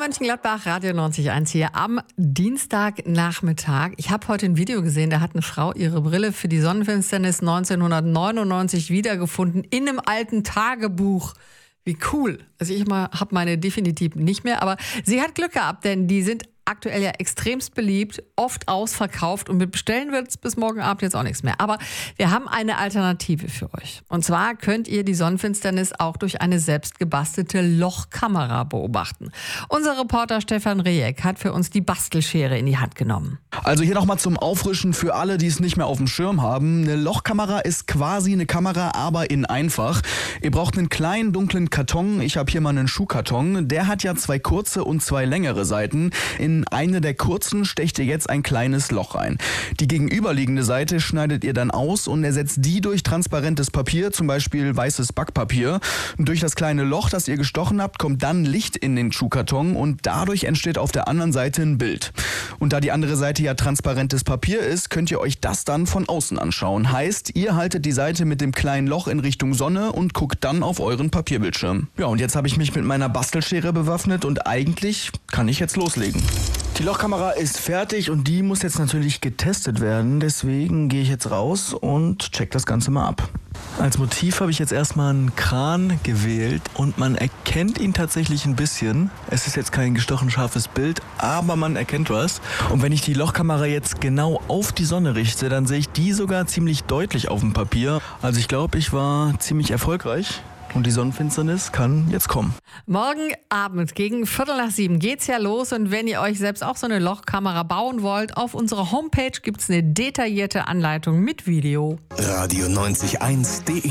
Mönchengladbach, Radio 90.1 hier am Dienstagnachmittag. Ich habe heute ein Video gesehen, da hat eine Frau ihre Brille für die Sonnenfinsternis 1999 wiedergefunden in einem alten Tagebuch. Wie cool. Also ich habe meine definitiv nicht mehr, aber sie hat Glück gehabt, denn die sind aktuell ja extremst beliebt, oft ausverkauft und mit Bestellen wird es bis morgen Abend jetzt auch nichts mehr. Aber wir haben eine Alternative für euch. Und zwar könnt ihr die Sonnenfinsternis auch durch eine selbst gebastelte Lochkamera beobachten. Unser Reporter Stefan Rejek hat für uns die Bastelschere in die Hand genommen. Also hier nochmal zum Auffrischen für alle, die es nicht mehr auf dem Schirm haben. Eine Lochkamera ist quasi eine Kamera, aber in einfach. Ihr braucht einen kleinen dunklen Karton. Ich habe hier mal einen Schuhkarton. Der hat ja 2 kurze und 2 längere Seiten. In eine der kurzen stecht ihr jetzt ein kleines Loch rein. Die gegenüberliegende Seite schneidet ihr dann aus und ersetzt die durch transparentes Papier, zum Beispiel weißes Backpapier. Und durch das kleine Loch, das ihr gestochen habt, kommt dann Licht in den Schuhkarton und dadurch entsteht auf der anderen Seite ein Bild. Und da die andere Seite ja transparentes Papier ist, könnt ihr euch das dann von außen anschauen. Heißt, ihr haltet die Seite mit dem kleinen Loch in Richtung Sonne und guckt dann auf euren Papierbildschirm. Ja, und jetzt habe ich mich mit meiner Bastelschere bewaffnet und eigentlich kann ich jetzt loslegen. Die Lochkamera ist fertig und die muss jetzt natürlich getestet werden. Deswegen gehe ich jetzt raus und check das Ganze mal ab. Als Motiv habe ich jetzt erstmal einen Kran gewählt und man erkennt ihn tatsächlich ein bisschen. Es ist jetzt kein gestochen scharfes Bild, aber man erkennt was. Und wenn ich die Lochkamera jetzt genau auf die Sonne richte, dann sehe ich die sogar ziemlich deutlich auf dem Papier. Also ich glaube, ich war ziemlich erfolgreich. Und die Sonnenfinsternis kann jetzt kommen. Morgen Abend gegen 6:45 geht's ja los. Und wenn ihr euch selbst auch so eine Lochkamera bauen wollt, auf unserer Homepage gibt's eine detaillierte Anleitung mit Video. Radio 90.1.de